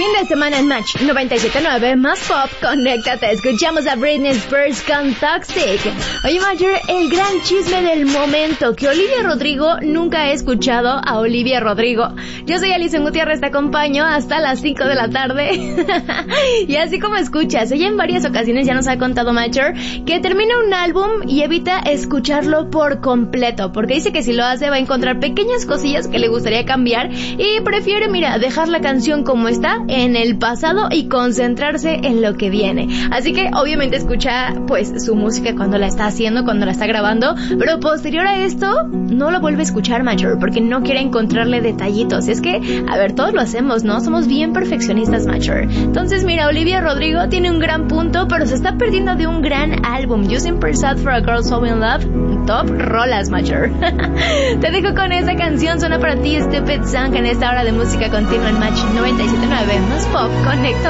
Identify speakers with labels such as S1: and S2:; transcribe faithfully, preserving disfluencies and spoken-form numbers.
S1: Fin de semana en Match noventa y siete punto nueve, más pop, conéctate. Escuchamos a Britney Spears con Toxic. Oye, Major, el gran chisme del momento, que Olivia Rodrigo nunca ha escuchado a Olivia Rodrigo. Yo soy Alison Gutiérrez, te acompaño hasta las cinco de la tarde. Y así como escuchas, ella en varias ocasiones ya nos ha contado, Major, que termina un álbum y evita escucharlo por completo, porque dice que si lo hace va a encontrar pequeñas cosillas que le gustaría cambiar y prefiere, mira, dejar la canción como está en el pasado y concentrarse en lo que viene. Así que obviamente escucha pues su música cuando la está haciendo, cuando la está grabando, pero posterior a esto no lo vuelve a escuchar, Major, porque no quiere encontrarle detallitos. Es que, a ver, todos lo hacemos, ¿no? Somos bien perfeccionistas, Major. Entonces, mira, Olivia Rodrigo tiene un gran punto, pero se está perdiendo de un gran álbum. Using Sad for a Girl So In Love, top rolas, Major. Te dejo con esta canción, suena para ti Stupid Song en esta hora de música continua en Match noventa y siete punto nueve, más pop, conecta.